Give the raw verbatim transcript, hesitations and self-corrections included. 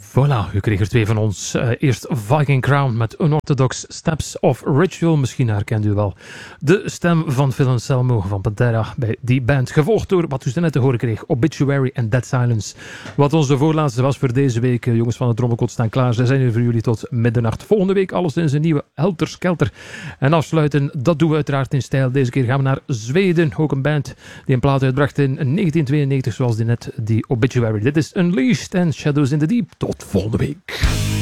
Voilà, u kreeg er twee van ons. Uh, eerst Viking Crown met Unorthodox Steps of Ritual. Misschien herkent u wel de stem van Phil Anselmo van Pantera bij die band. Gevolgd door wat u net te horen kreeg, Obituary en Dead Silence. Wat onze voorlaatste was voor deze week. Uh, jongens van het Trommelkot staan klaar. Ze zijn hier voor jullie tot middernacht. Volgende week alles in zijn nieuwe Helter Skelter. En afsluiten, dat doen we uiteraard in stijl. Deze keer gaan we naar Zweden. Ook een band die een plaat uitbracht in negentien tweeënnegentig, zoals die net, die Obituary. Dit is Unleashed and Shadows in the Deep. Tot volgende week.